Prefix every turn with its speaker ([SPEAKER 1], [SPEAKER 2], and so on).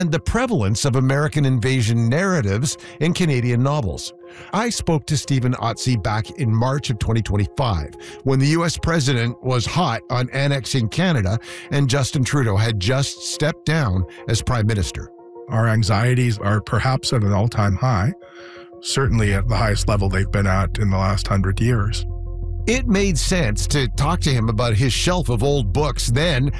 [SPEAKER 1] and the prevalence of American invasion narratives in Canadian novels. I spoke to Stephen Otzi back in March of 2025, when the U.S. president was hot on annexing Canada and Justin Trudeau had just stepped down as prime minister.
[SPEAKER 2] Our anxieties are perhaps at an all-time high, certainly at the highest level they've been at in the last 100 years.
[SPEAKER 1] It made sense to talk to him about his shelf of old books then